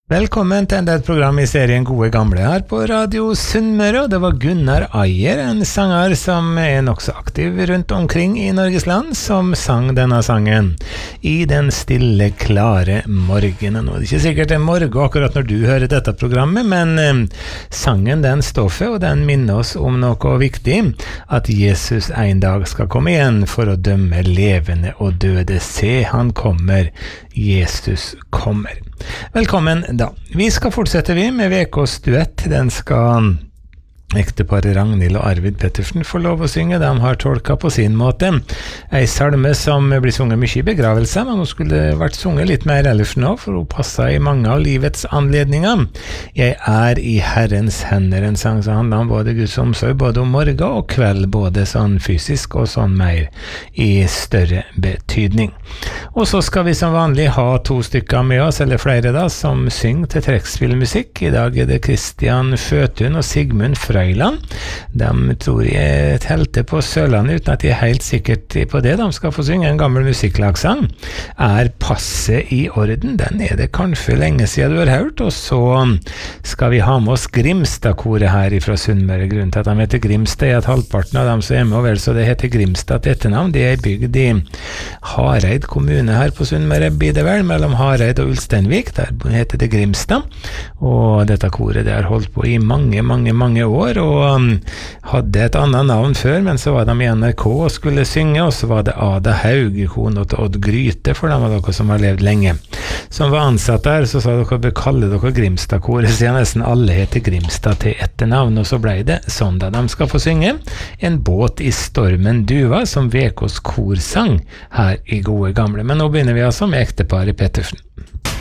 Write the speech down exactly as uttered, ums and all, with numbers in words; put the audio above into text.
Velkommen til enda et program i serien Gode Gamle her på Radio Sunnmøre, og det var Gunnar Eier, en sanger som er nok så aktiv rundt omkring i Norges land, som sang denne sangen i den stille, klare morgenen. Og det er ikke sikkert det er morgen akkurat når du hører dette programmet, men eh, sangen den står for, og den minner oss om noe viktig, at Jesus en dag skal komme igjen for å dømme levende og døde. Se, han kommer, Jesus kommer. Velkommen da. Vi skal fortsette vi med Vekås duett. Den skal ekteparet Ragnhild og Arvid Pettersen få lov å synge. De har tolket på sin måte en salme som blir sunget mye i begravelse, men hun skulle vært sunget litt mer ellers nå, for hun passer i mange av livets anledninger. Jeg er i Herrens hender, en sang som handler om både Guds omsorg, både om morgen og kveld, både sånn fysisk og sånn mer i større betydning. Og så skal vi som vanlig ha to stykker med oss, eller flere da, som synger til trekkspillmusikk. I dag er det Kristian Føtun og Sigmund Frøyland. De tror jeg telte på Sørlandet uten at de er helt sikkert på det. De skal få synge en gammel musikklagsang. Er passe i orden? Den er det kanskje lenge siden du har hørt. Og så skal vi ha med oss Grimstad-koret her fra Sunnmøre. Grunnen til at de heter Grimstad er at halvparten av dem som er med, og vel så det heter Grimstad til etternavn. De er bygd i Hareid kommune her på Sunnmøre, blir det vel, mellom Hareid og Ulsteinvik. Der heter det Grimstad. Og dette koret det har holdt på i mange, mange, mange år, og um, hadde et annet navn før, men så var de i N R K og skulle synge, og så var det Ada Haug, kona til Odd Gryte, for dem av dere som har levd lenge, som var ansatt der. Så sa dere bør kalle dere Grimstad-koret, siden nesten alle heter Grimstad til etternavn, og så ble det sånn da. De skal få synge En båt i stormen duva, som Vekås korsang her i Gode Gamle. Men nå begynner vi altså med ekteparet Pettersen.